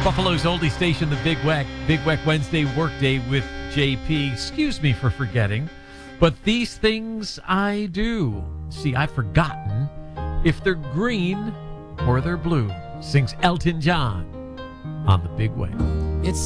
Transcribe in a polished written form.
Buffalo's oldie station, the Big Weck. Big Weck Wednesday workday with JP. Excuse me for forgetting, but these things I do. See, I've forgotten if they're green or they're blue. Sings Elton John on the Big Weck. It's